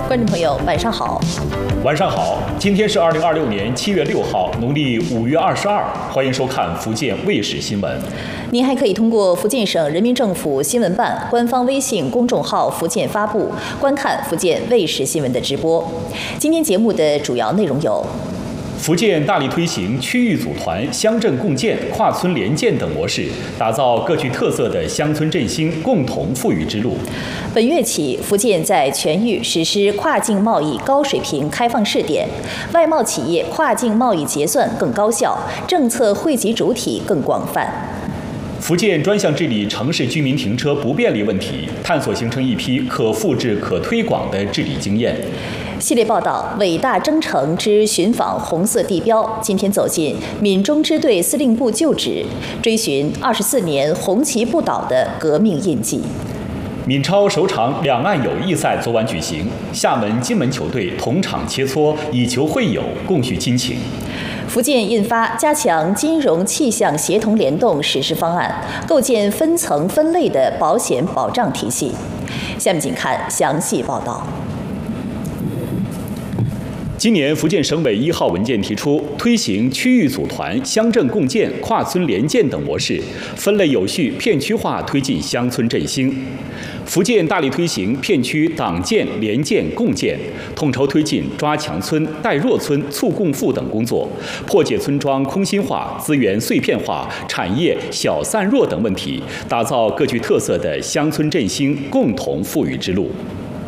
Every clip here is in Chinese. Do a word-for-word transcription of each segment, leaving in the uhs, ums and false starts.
观众朋友，晚上好。 晚上好，今天是二零二六年七月六号，农历五月二十二，欢迎收看福建卫视新闻。 您还可以通过福建省人民政府新闻办官方微信公众号“福建发布”观看福建卫视新闻的直播。今天节目的主要内容有： 福建大力推行区域组团、乡镇共建、跨村联建等模式，打造各具特色的乡村振兴共同富裕之路。 本月起，福建在全域实施跨境贸易高水平开放试点，外贸企业跨境贸易结算更高效，政策惠及主体更广泛。 福建专项治理城市居民停车不便利问题，探索形成一批可复制、可推广的治理经验。 系列报道《伟大征程之寻访红色地标》，今天走进闽中支队司令部旧址，追寻二十四年红旗不倒的革命印记。 闽超首场两岸友谊赛昨晚举行，厦门、金门球队同场切磋，以球会友，共叙亲情。 福建印发加强金融气象协同联动实施方案，构建分层分类的保险保障体系。下面请看详细报道。 今年福建省委一号文件提出，推行区域组团、乡镇共建、跨村联建等模式，分类有序、片区化推进乡村振兴。福建大力推行片区党建、联建、共建，统筹推进抓强村、带弱村、促共富等工作，破解村庄空心化、资源碎片化、产业小散弱等问题，打造各具特色的乡村振兴共同富裕之路。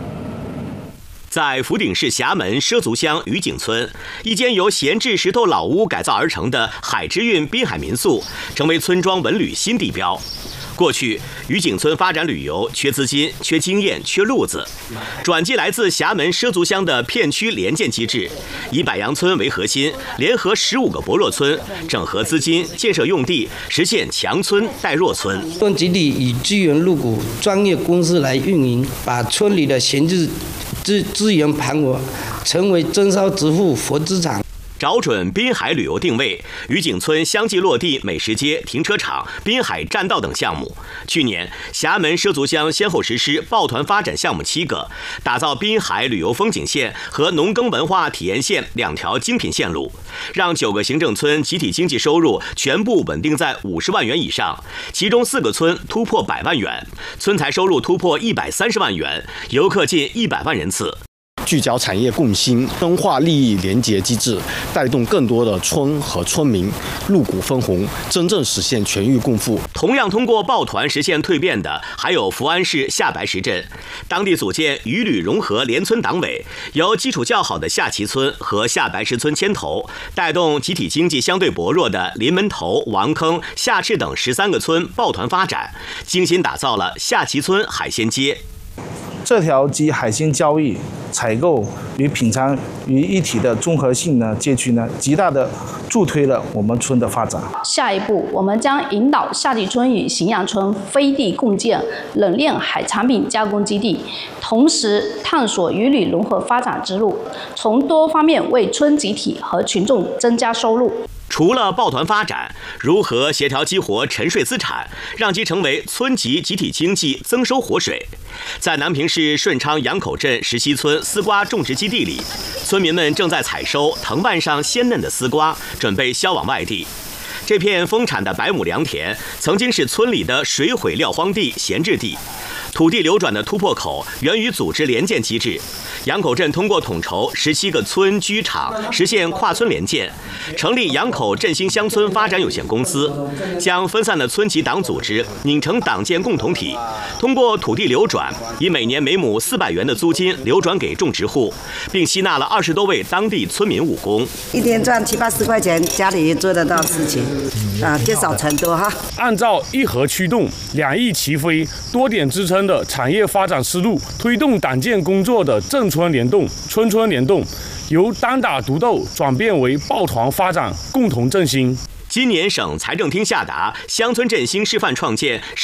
在福鼎市峡门畲族乡渔井村，一间由闲置石头老屋改造而成的海之韵滨海民宿，成为村庄文旅新地标。过去，渔井村发展旅游缺资金、缺经验、缺路子，转机来自峡门畲族乡的片区联建机制，以百洋村为核心，联合十五个薄弱村，整合资金、建设用地，实现强村带弱村。 村集体以资源入股专业公司来运营，把村里的闲置资资源盘活，成为增烧致富活资产。 找准滨海旅游定位，渔井村相继落地美食街、停车场、滨海栈道等项目。去年，峡门畲族乡先后实施抱团发展项目七个，打造滨海旅游风景线和农耕文化体验线两条精品线路，让九个行政村集体经济收入全部稳定在五十万元以上，其中四个村突破百万元，村财收入突破一百三十万元，游客近一百万人次。 聚焦产业共兴，深化利益连结机制，带动更多的村和村民入股分红，真正实现全域共富。 同样通过抱团实现蜕变的，还有福安市下白石镇，当地组建渔旅融合联村党委，由基础较好的下旗村和下白石村牵头，带动集体经济相对薄弱的临门头、王坑、下赤等十三个村抱团发展，精心打造了下旗村海鲜街。 这条集海鲜交易、采购与品尝于一体的综合性呢街区呢，极大的助推了我们村的发展。 下一步，我们将引导下旗村与荥阳村飞地共建冷链海产品加工基地，同时探索渔旅融合发展之路，从多方面为村集体和群众增加收入。 除了抱团发展，如何协调激活沉睡资产，让其成为村级集体经济增收活水？在南平市顺昌杨口镇石溪村丝瓜种植基地里，村民们正在采收藤蔓上鲜嫩的丝瓜，准备销往外地。这片丰产的百亩良田，曾经是村里的水毁撂荒地、闲置地。土地流转的突破口源于组织联建机制。杨口镇通过统筹十七个村居场，实现跨村联建，成立杨口振兴乡村发展有限公司，将分散的村级党组织拧成党建共同体，通过土地流转，以每年每亩四百元的租金流转给种植户，并吸纳了二十多位当地村民务工， 一天赚七八十块钱，家里也做得到事情，啊，积少成多哈。按照一核驱动、两翼齐飞、多点支撑的产业发展思路，推动党建工作的镇村联动、村村联动，由单打独斗转变为抱团发展，共同振兴。 今年省财政厅下达乡村振兴示范创建